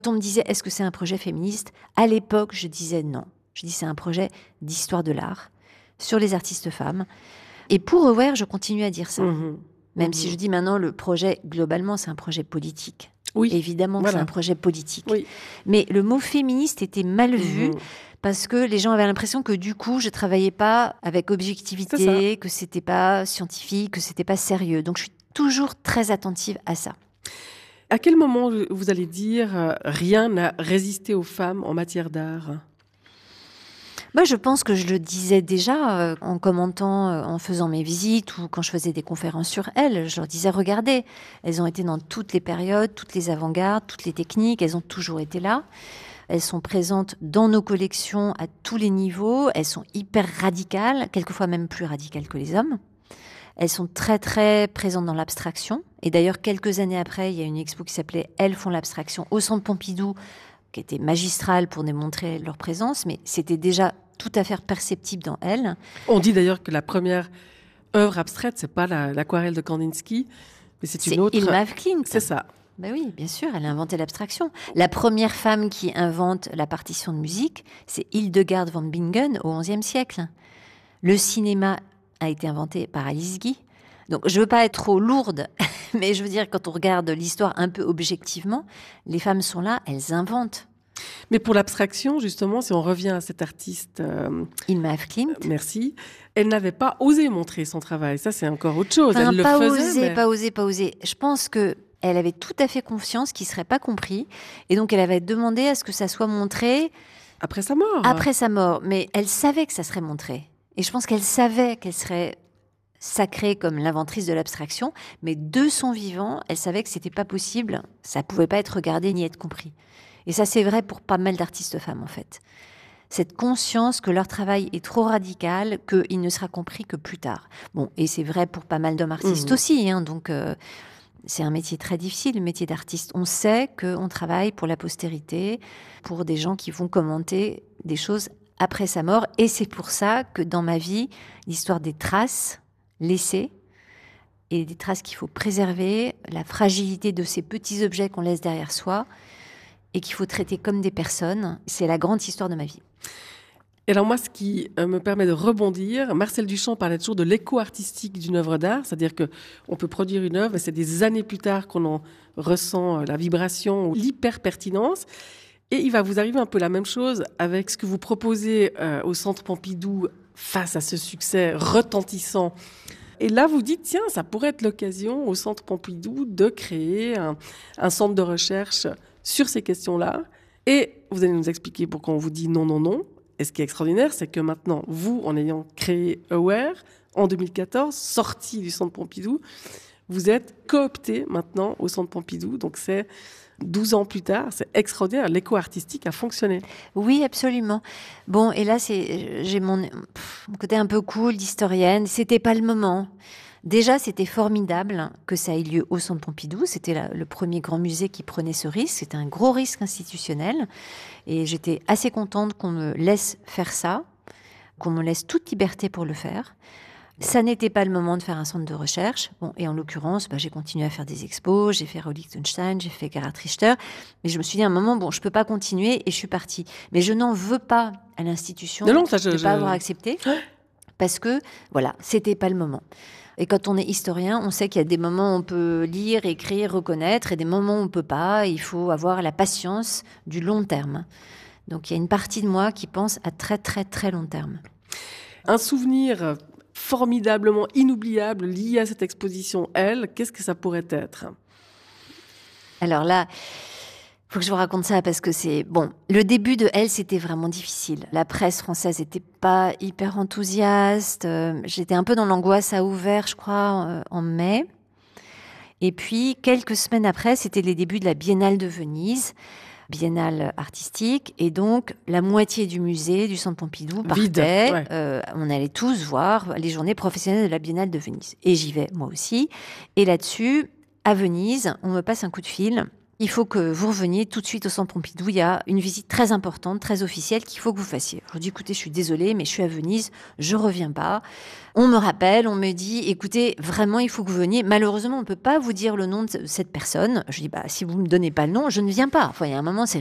On me disait, est-ce que c'est un projet féministe? À l'époque, je disais non. Je dis, c'est un projet d'histoire de l'art sur les artistes femmes. Et pour Aware, je continue à dire ça. Même si je dis maintenant, le projet, globalement, c'est un projet politique. Oui, évidemment que c'est un projet politique. Oui. Mais le mot féministe était mal vu parce que les gens avaient l'impression que du coup, je travaillais pas avec objectivité, que c'était pas scientifique, que c'était pas sérieux. Donc, je suis toujours très attentive à ça. À quel moment vous allez dire rien n'a résisté aux femmes en matière d'art? Moi, je pense que je le disais déjà en commentant, en faisant mes visites ou quand je faisais des conférences sur elles. Je leur disais, regardez, elles ont été dans toutes les périodes, toutes les avant-gardes, toutes les techniques, elles ont toujours été là. Elles sont présentes dans nos collections à tous les niveaux. Elles sont hyper radicales, quelquefois même plus radicales que les hommes. Elles sont très, très présentes dans l'abstraction. Et d'ailleurs, quelques années après, il y a une expo qui s'appelait « Elles font l'abstraction » au Centre Pompidou, qui était magistrale pour démontrer leur présence, mais c'était déjà tout à fait perceptible dans elles. On dit d'ailleurs que la première œuvre abstraite, c'est pas l'aquarelle de Kandinsky, mais c'est une autre. Hilma af Klint. C'est ça. Ben oui, bien sûr, elle a inventé l'abstraction. La première femme qui invente la partition de musique, c'est Hildegard von Bingen au XIe siècle. Le cinéma a été inventé par Alice Guy. Donc, je veux pas être trop lourde, mais je veux dire, quand on regarde l'histoire un peu objectivement, les femmes sont là, elles inventent. Mais pour l'abstraction, justement, si on revient à cette artiste... Hilma af Klint. Merci. Elle n'avait pas osé montrer son travail. Ça, c'est encore autre chose. Enfin, elle le faisait, pas osé. Je pense que elle avait tout à fait confiance qu'il ne serait pas compris. Et donc, elle avait demandé à ce que ça soit montré... Après sa mort. Après sa mort. Mais elle savait que ça serait montré. Et je pense qu'elle savait qu'elle serait sacrée comme l'inventrice de l'abstraction. Mais de son vivant, elle savait que ce n'était pas possible. Ça ne pouvait pas être regardé ni être compris. Et ça, c'est vrai pour pas mal d'artistes femmes, en fait. Cette conscience que leur travail est trop radical, qu'il ne sera compris que plus tard. Bon, et c'est vrai pour pas mal d'hommes artistes aussi. Hein, donc... c'est un métier très difficile, le métier d'artiste. On sait qu'on travaille pour la postérité, pour des gens qui vont commenter des choses après sa mort. Et c'est pour ça que dans ma vie, l'histoire des traces laissées et des traces qu'il faut préserver, la fragilité de ces petits objets qu'on laisse derrière soi et qu'il faut traiter comme des personnes, c'est la grande histoire de ma vie. Et alors moi, ce qui me permet de rebondir, Marcel Duchamp parlait toujours de l'écho artistique d'une œuvre d'art, c'est-à-dire qu'on peut produire une œuvre, et c'est des années plus tard qu'on en ressent la vibration ou l'hyper-pertinence. Et il va vous arriver un peu la même chose avec ce que vous proposez au Centre Pompidou face à ce succès retentissant. Et là, vous dites, tiens, ça pourrait être l'occasion au Centre Pompidou de créer un centre de recherche sur ces questions-là. Et vous allez nous expliquer pourquoi on vous dit non, non, non. Et ce qui est extraordinaire, c'est que maintenant, vous, en ayant créé Aware, en 2014, sorti du Centre Pompidou, vous êtes coopté maintenant au Centre Pompidou. Donc c'est 12 ans plus tard, c'est extraordinaire. L'écho artistique a fonctionné. Oui, absolument. Bon, et là, j'ai mon côté un peu cool d'historienne. C'était pas le moment. Déjà, c'était formidable que ça ait lieu au Centre Pompidou. C'était le premier grand musée qui prenait ce risque. C'était un gros risque institutionnel. Et j'étais assez contente qu'on me laisse faire ça, qu'on me laisse toute liberté pour le faire. Ça n'était pas le moment de faire un centre de recherche. Bon, et en l'occurrence, j'ai continué à faire des expos. J'ai fait Raoul Lichtenstein, j'ai fait Gerhard Richter. Mais je me suis dit à un moment, bon, je peux pas continuer et je suis partie. Mais je n'en veux pas à l'institution de ne pas avoir accepté. Parce que, voilà, c'était pas le moment. Et quand on est historien, on sait qu'il y a des moments où on peut lire, écrire, reconnaître, et des moments où on ne peut pas. Il faut avoir la patience du long terme. Donc il y a une partie de moi qui pense à très très très long terme. Un souvenir formidablement inoubliable lié à cette exposition, qu'est-ce que ça pourrait être? Alors là, il faut que je vous raconte ça parce que c'est... Bon, le début de Elle, c'était vraiment difficile. La presse française n'était pas hyper enthousiaste. J'étais un peu dans l'angoisse à Ouvert, je crois, en mai. Et puis, quelques semaines après, c'était les débuts de la Biennale de Venise, biennale artistique. Et donc, la moitié du musée, du Centre Pompidou, partait. Ouais. On allait tous voir les journées professionnelles de la Biennale de Venise. Et j'y vais, moi aussi. Et là-dessus, à Venise, on me passe un coup de fil. il faut que vous reveniez tout de suite au Centre Pompidou. Il y a une visite très importante, très officielle qu'il faut que vous fassiez. Je lui dis, écoutez, je suis désolée, mais je suis à Venise, je reviens pas. On me rappelle, on me dit, écoutez, vraiment, il faut que vous veniez. Malheureusement, on ne peut pas vous dire le nom de cette personne. Je dis, si vous ne me donnez pas le nom, je ne viens pas. Enfin, il y a un moment, c'est